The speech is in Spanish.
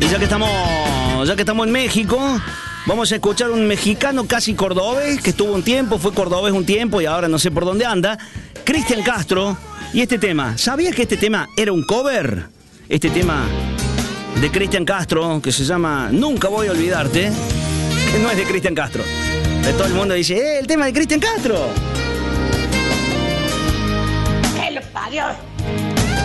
Y ya que estamos en México, vamos a escuchar un mexicano casi cordobés, que estuvo un tiempo, fue cordobés un tiempo y ahora no sé por dónde anda, Cristian Castro. Y este tema, ¿sabías que este tema era un cover? Este tema de Cristian Castro, que se llama Nunca Voy a Olvidarte, que no es de Cristian Castro. Pero todo el mundo dice, el tema de Cristian Castro. ¡Que lo parió!